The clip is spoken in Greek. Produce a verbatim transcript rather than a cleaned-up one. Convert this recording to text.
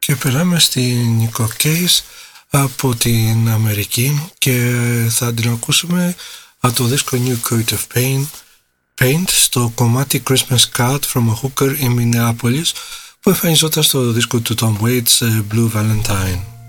Και περάμε στην Nico Case από την Αμερική και θα την ακούσουμε από το δίσκο New Coat of Pain, Paint στο κομμάτι Christmas Card from a Hooker in Minneapolis που εμφανιζόταν στο δίσκο του Tom Waits Blue Valentine.